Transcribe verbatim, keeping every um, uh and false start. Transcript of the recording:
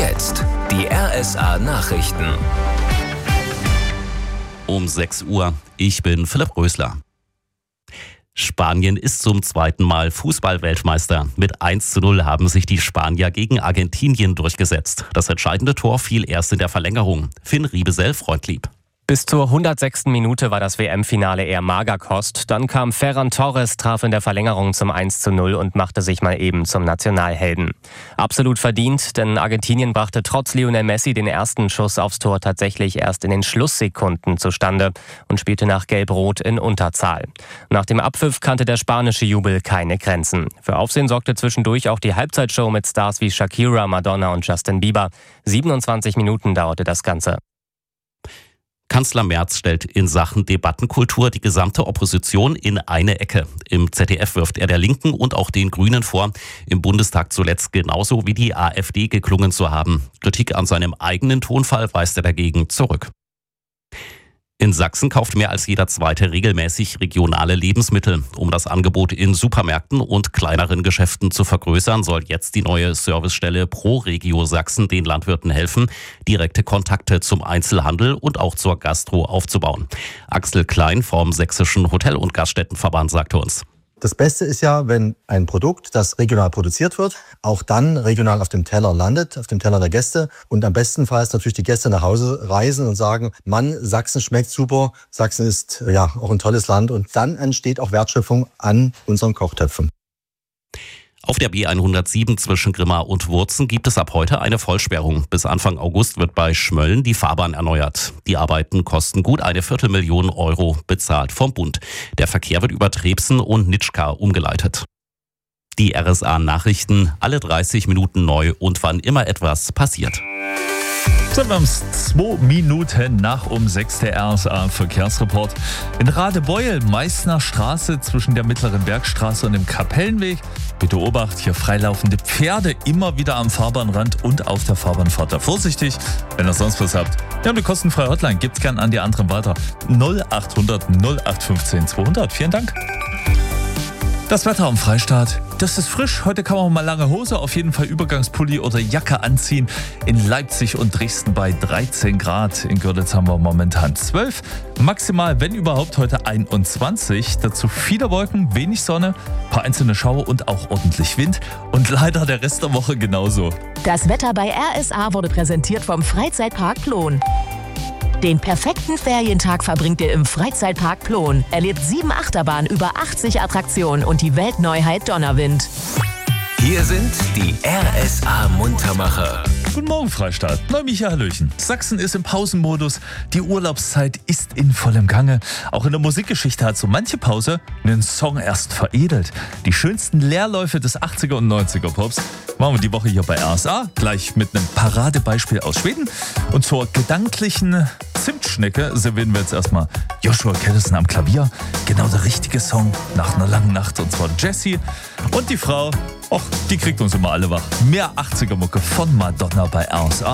jetzt die R S A-Nachrichten. Um sechs Uhr. Ich bin Philipp Rösler. Spanien ist zum zweiten Mal Fußball-Weltmeister. Mit eins zu null haben sich die Spanier gegen Argentinien durchgesetzt. Das entscheidende Tor fiel erst in der Verlängerung. Finn Riebesell, Freundlieb. Bis zur hundertsechsten Minute war das W M-Finale eher Magerkost. Dann kam Ferran Torres, traf in der Verlängerung zum eins zu null und machte sich mal eben zum Nationalhelden. Absolut verdient, denn Argentinien brachte trotz Lionel Messi den ersten Schuss aufs Tor tatsächlich erst in den Schlusssekunden zustande und spielte nach Gelb-Rot in Unterzahl. Nach dem Abpfiff kannte der spanische Jubel keine Grenzen. Für Aufsehen sorgte zwischendurch auch die Halbzeitshow mit Stars wie Shakira, Madonna und Justin Bieber. siebenundzwanzig Minuten dauerte das Ganze. Kanzler Merz stellt in Sachen Debattenkultur die gesamte Opposition in eine Ecke. Im Z D F wirft er der Linken und auch den Grünen vor, im Bundestag zuletzt genauso wie die AfD geklungen zu haben. Kritik an seinem eigenen Tonfall weist er dagegen zurück. In Sachsen kauft mehr als jeder Zweite regelmäßig regionale Lebensmittel. Um das Angebot in Supermärkten und kleineren Geschäften zu vergrößern, soll jetzt die neue Servicestelle ProRegio Sachsen den Landwirten helfen, direkte Kontakte zum Einzelhandel und auch zur Gastro aufzubauen. Axel Klein vom Sächsischen Hotel- und Gaststättenverband sagte uns: Das Beste ist ja, wenn ein Produkt, das regional produziert wird, auch dann regional auf dem Teller landet, auf dem Teller der Gäste. Und am bestenfalls natürlich die Gäste nach Hause reisen und sagen, Mann, Sachsen schmeckt super, Sachsen ist ja auch ein tolles Land. Und dann entsteht auch Wertschöpfung an unseren Kochtöpfen. Auf der B hundertsieben zwischen Grimma und Wurzen gibt es ab heute eine Vollsperrung. Bis Anfang August wird bei Schmölln die Fahrbahn erneuert. Die Arbeiten kosten gut eine Viertelmillion Euro, bezahlt vom Bund. Der Verkehr wird über Trebsen und Nitschka umgeleitet. Die R S A-Nachrichten, alle dreißig Minuten neu und wann immer etwas passiert. So, wir haben zwei Minuten nach um sechs, der R S A-Verkehrsreport. In Radebeul, Meißner Straße zwischen der Mittleren Bergstraße und dem Kapellenweg. Bitte Obacht, hier freilaufende Pferde immer wieder am Fahrbahnrand und auf der Fahrbahnfahrt. Da vorsichtig, wenn ihr sonst was habt. Wir haben eine kostenfreie Hotline, gibt's gern an die anderen weiter. null achthundert null acht fünfzehn zweihundert. Vielen Dank. Das Wetter am Freistaat, das ist frisch. Heute kann man mal lange Hose, auf jeden Fall Übergangspulli oder Jacke anziehen. In Leipzig und Dresden bei dreizehn Grad. In Görlitz haben wir momentan zwölf. Maximal, wenn überhaupt, heute einundzwanzig. Dazu viele Wolken, wenig Sonne, paar einzelne Schauer und auch ordentlich Wind. Und leider der Rest der Woche genauso. Das Wetter bei R S A wurde präsentiert vom Freizeitpark Plon. Den perfekten Ferientag verbringt ihr im Freizeitpark Plon. Erlebt sieben Achterbahnen, über achtzig Attraktionen und die Weltneuheit Donnerwind. Hier sind die R S A-Muntermacher. Guten Morgen, Freistaat. Na, Micha, Hallöchen. Sachsen ist im Pausenmodus. Die Urlaubszeit ist in vollem Gange. Auch in der Musikgeschichte hat so manche Pause einen Song erst veredelt. Die schönsten Leerläufe des achtziger und neunziger Pops machen wir die Woche hier bei R S A. Gleich mit einem Paradebeispiel aus Schweden. Und zur gedanklichen Zimtschnecke servieren wir jetzt erstmal Joshua Kellison am Klavier. Genau der richtige Song nach einer langen Nacht. Und zwar Jessie. Und die Frau, och, die kriegt uns immer alle wach. Mehr achtziger Mucke von Madonna bei R S A.